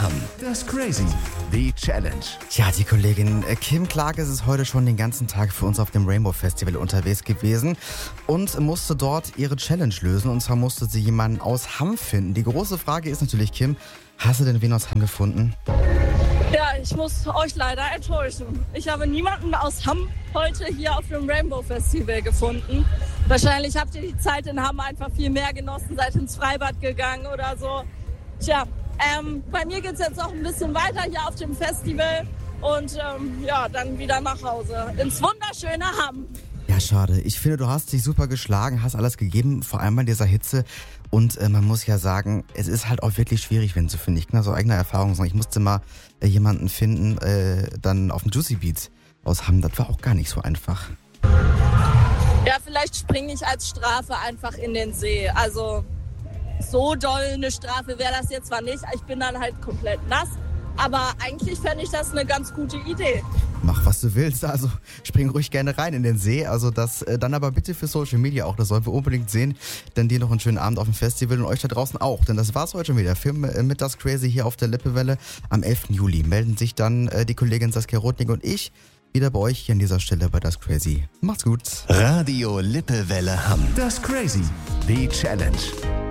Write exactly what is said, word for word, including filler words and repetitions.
Hamm. Das Crazy. The Challenge. Ja, die Kollegin Kim Clark ist es heute schon den ganzen Tag für uns auf dem Rainbow Festival unterwegs gewesen und musste dort ihre Challenge lösen. Und zwar musste sie jemanden aus Hamm finden. Die große Frage ist natürlich, Kim, hast du denn wen aus Hamm gefunden? Ja, ich muss euch leider enttäuschen. Ich habe niemanden aus Hamm heute hier auf dem Rainbow Festival gefunden. Wahrscheinlich habt ihr die Zeit in Hamm einfach viel mehr genossen, seid ins Freibad gegangen oder so. Tja, ähm, bei mir geht es jetzt noch ein bisschen weiter hier auf dem Festival und ähm, ja, dann wieder nach Hause ins wunderschöne Hamm. Ja, schade. Ich finde, du hast dich super geschlagen, hast alles gegeben, vor allem bei dieser Hitze. Und äh, man muss ja sagen, es ist halt auch wirklich schwierig, wenn zu finden. Ich kann also eigene Erfahrungen sagen. Ich musste mal äh, jemanden finden, äh, dann auf dem Juicy Beats aus Hamm. Das war auch gar nicht so einfach. Ja, vielleicht springe ich als Strafe einfach in den See. Also so doll eine Strafe wäre das jetzt zwar nicht. Ich bin dann halt komplett nass. Aber eigentlich fände ich das eine ganz gute Idee. Mach, was du willst. Also spring ruhig gerne rein in den See. Also das äh, dann aber bitte für Social Media auch. Das sollen wir unbedingt sehen. Denn dir noch einen schönen Abend auf dem Festival und euch da draußen auch. Denn das war's heute schon wieder. Film äh, mit Das Crazy hier auf der Lippewelle. Am elften Juli melden sich dann äh, die Kollegin Saskia Rothnig und ich wieder bei euch hier an dieser Stelle bei Das Crazy. Macht's gut. Radio Lippewelle Hamm. Das Crazy. The Challenge.